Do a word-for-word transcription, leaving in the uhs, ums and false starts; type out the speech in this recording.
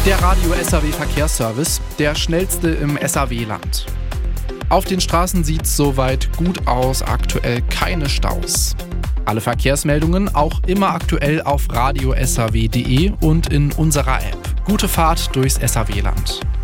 Der Radio S R W Verkehrsservice, der schnellste im S R W-Land. Auf den Straßen sieht's soweit gut aus, aktuell keine Staus. Alle Verkehrsmeldungen auch immer aktuell auf radio s r w punkt d e und in unserer App. Gute Fahrt durchs S R W-Land.